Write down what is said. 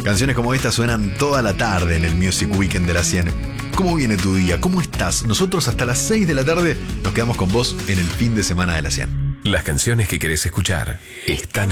Canciones como esta suenan toda la tarde en el Music Weekend de la 100. ¿Cómo viene tu día? ¿Cómo estás? Nosotros hasta las 6 de la tarde nos quedamos con vos en el fin de semana de la 100. Las canciones que querés escuchar están